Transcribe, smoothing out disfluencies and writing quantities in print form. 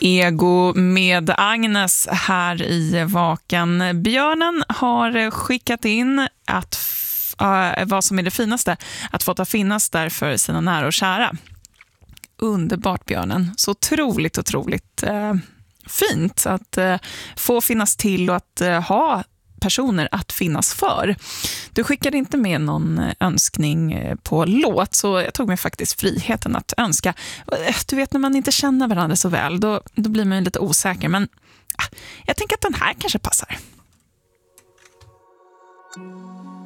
Ego med Agnes här i Vaken. Björnen har skickat in att vad som är det finaste att få ta finnas där för sina nära och kära. Underbart, Björnen. Så otroligt fint att få finnas till och att ha personer att finnas för. Du skickade inte med någon önskning på låt, så jag tog mig faktiskt friheten att önska. Du vet, när man inte känner varandra så väl, då blir man lite osäker, men jag tänker att den här kanske passar.